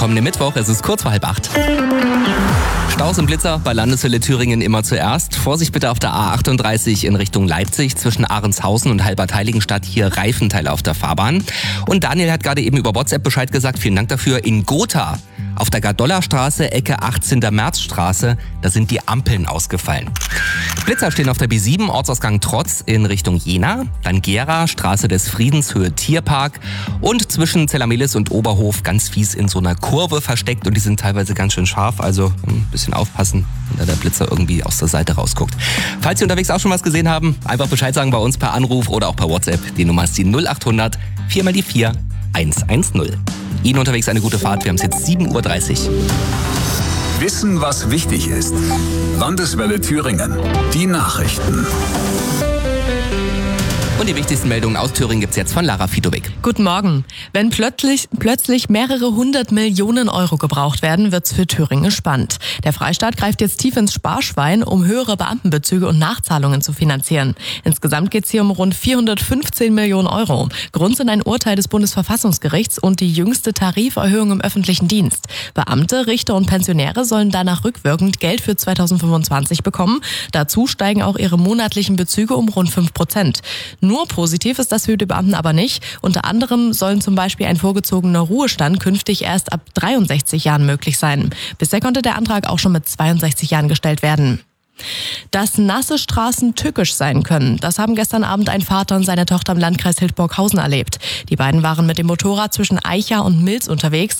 kommenden Mittwoch. Es ist kurz vor 7:30. Staus und Blitzer bei Landeshölle Thüringen immer zuerst. Vorsicht bitte auf der A38 in Richtung Leipzig zwischen Ahrenshausen und Halbert-Heiligenstadt. Hier Reifenteile auf der Fahrbahn. Und Daniel hat gerade eben über WhatsApp Bescheid gesagt. Vielen Dank dafür. In Gotha auf der Gardollerstraße, Ecke 18. Märzstraße, da sind die Ampeln ausgefallen. Blitzer stehen auf der B7, Ortsausgang Trotz in Richtung Jena. Dann Gera, Straße des Friedens, Höhe Tierpark. Und zwischen Zellamelis und Oberhof ganz fies in so einer Kurve versteckt. Und die sind teilweise ganz schön scharf, also ein bisschen aufpassen, wenn da der Blitzer irgendwie aus der Seite rausguckt. Falls Sie unterwegs auch schon was gesehen haben, einfach Bescheid sagen bei uns per Anruf oder auch per WhatsApp. Die Nummer ist die 0800 4x4 110. Ihnen unterwegs eine gute Fahrt. Wir haben es jetzt 7:30 Uhr. Wissen, was wichtig ist. Landeswelle Thüringen. Die Nachrichten. Und die wichtigsten Meldungen aus Thüringen gibt's jetzt von Lara Fidovic. Guten Morgen. Wenn plötzlich mehrere 100 Millionen Euro gebraucht werden, wird's für Thüringen spannend. Der Freistaat greift jetzt tief ins Sparschwein, um höhere Beamtenbezüge und Nachzahlungen zu finanzieren. Insgesamt geht's hier um rund 415 Millionen Euro. Grund sind ein Urteil des Bundesverfassungsgerichts und die jüngste Tariferhöhung im öffentlichen Dienst. Beamte, Richter und Pensionäre sollen danach rückwirkend Geld für 2025 bekommen. Dazu steigen auch ihre monatlichen Bezüge um rund 5%. Nur positiv ist das für die Beamten aber nicht. Unter anderem sollen zum Beispiel ein vorgezogener Ruhestand künftig erst ab 63 Jahren möglich sein. Bisher konnte der Antrag auch schon mit 62 Jahren gestellt werden. Dass nasse Straßen tückisch sein können, das haben gestern Abend ein Vater und seine Tochter im Landkreis Hildburghausen erlebt. Die beiden waren mit dem Motorrad zwischen Aicha und Milz unterwegs,